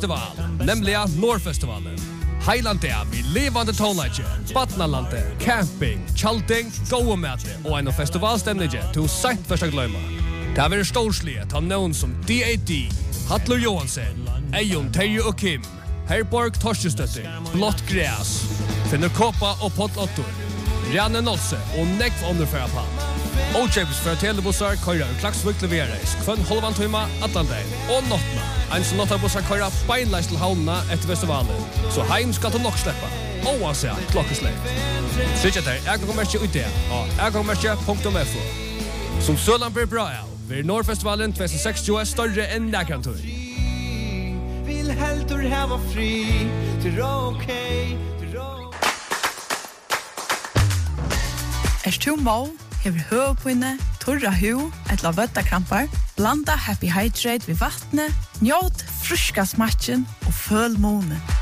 festival, nämligen Norrfestivalen. Heilandia vi levande tonlage, Batnalande, camping, chalting, gåomæte og en festivalstemning du sent først gløyma. Det har vært storslige ta noen som D.A.D., Hattler Johansen, Eion, Terje og Kim, Herborg Torstestøtter, Blått Gräs, Finner Kåpa og Potlottor, Rane Nosse og Nekv underfæra på. Ochapes fra telebussar køyrer Klaksvik leveres, kvann halvan tøyma, Atlandein og Nottna. En som Nottabussar køyrer beinleis til havnene etter festivalen, så heim skal du nok slippe, oavsett klokkesleip. Sykja der, jeg kan merke ut det, og jeg.fo. Som Søland blir bra av, vil Norrfestivalen 2060 større enn nækrantur. Vill heldur hava fri, til okay, til tu må, hever høvpinne, torra hu, etla vøttakrampar, blanda Happy Hydrate ved vattnet, njåt fruska smatchen og føl måne.